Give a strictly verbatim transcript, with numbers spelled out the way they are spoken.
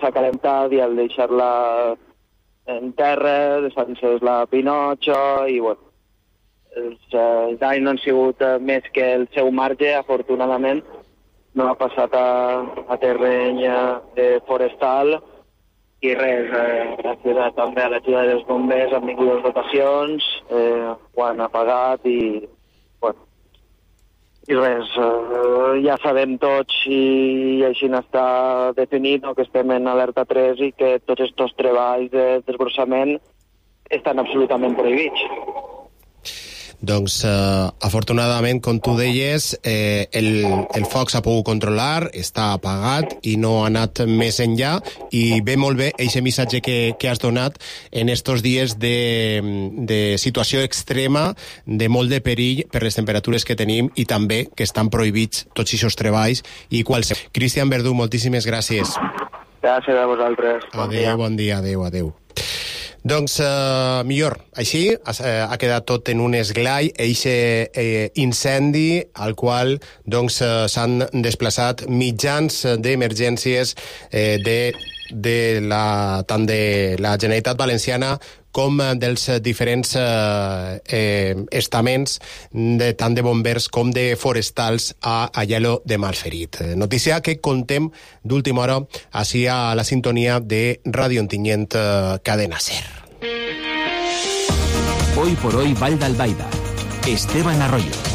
s'ha calentat i al deixar-la en terra s'ha encès la pinotxa i, bueno, els eh, danys no han sigut eh, més que el seu marge, afortunadament. No ha passat a, a terreny eh, forestal i res, eh, gràcies a, també a l'ajuda dels bombers han vingut les dotacions, eh, ho han apagat i, bueno, i res, eh, ja sabem tots i així n'està definit, no, que estem en alerta tres i que tots aquests treballs de desbrossament estan absolutament prohibits. Doncs, eh, afortunadament, com tu deies, eh, el, el foc s'ha pogut controlar, està apagat i no ha anat més enllà, i ve molt bé aquest missatge que, que has donat en estos dies de, de situació extrema, de molt de perill per les temperatures que tenim i també que estan prohibits tots aquests treballs i qualsevol. Cristian Verdú, moltíssimes gràcies. Gràcies a vosaltres. Adéu, bon dia, adéu, adéu. Doncs, eh, millor, així ha, ha quedat tot en un esglai, eixe eh, incendi al qual doncs, eh, s'han desplaçat mitjans d'emergències eh, de, de la, tant de la Generalitat Valenciana com dels diferents eh, eh, estaments, de, tant de bombers com de forestals a Aielo de Malferit. Notícia que contem d'última hora així a la sintonia de Radio Ontinyent eh, Cadena Ser. Hoy por hoy Vall d'Albaida. Esteban Arroyo.